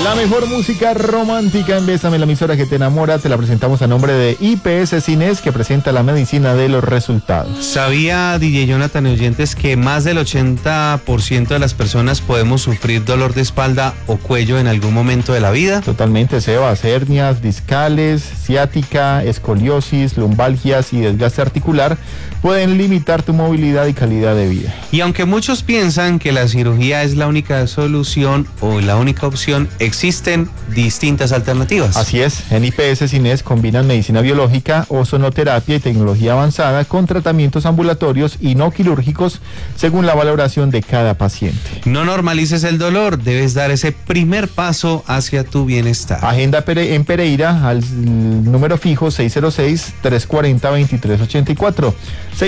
La mejor música romántica en Bésame, la emisora que te enamora, te la presentamos a nombre de IPS Cines, que presenta la medicina de los resultados. ¿Sabía, DJ Jonathan y oyentes, que más del 80% de las personas podemos sufrir dolor de espalda o cuello en algún momento de la vida? Totalmente, Sebas. Hernias discales, ciática, escoliosis, lumbalgias y desgaste articular pueden limitar tu movilidad y calidad de vida. Y aunque muchos piensan que la cirugía es la única solución o la única opción, existen distintas alternativas. Así es, en IPS Cines combinan medicina biológica, ozonoterapia y tecnología avanzada con tratamientos ambulatorios y no quirúrgicos según la valoración de cada paciente. No normalices el dolor, debes dar ese primer paso hacia tu bienestar. Agenda en Pereira al número fijo 606-340-2384,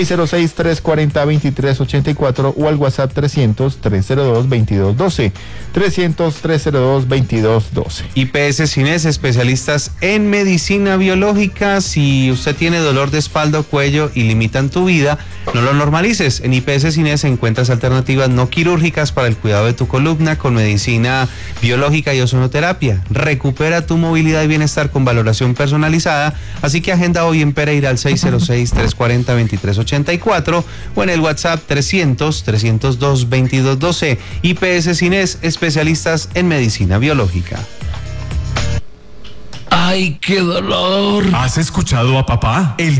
606-340-2384 o al WhatsApp 300-302-2212, 300-302-2212. IPS Cines, especialistas en medicina biológica. Si usted tiene dolor de espalda o cuello y limitan tu vida, no lo normalices. En IPS Cines encuentras alternativas no quirúrgicas para el cuidado de tu columna con medicina biológica y ozonoterapia. Recupera tu movilidad y bienestar con valoración personalizada. Así que agenda hoy en Pereira al 606-340-2384 o en el WhatsApp 300-302-2212. IPS Cines, especialistas en medicina biológica. ¡Ay, qué dolor! ¿Has escuchado a papá? El